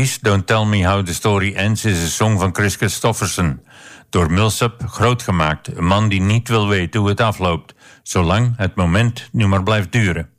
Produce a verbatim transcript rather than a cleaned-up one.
Please Don't Tell Me How the Story Ends is een song van Chris Christofferson. Door Millsap grootgemaakt. Een man die niet wil weten hoe het afloopt, zolang het moment nu maar blijft duren.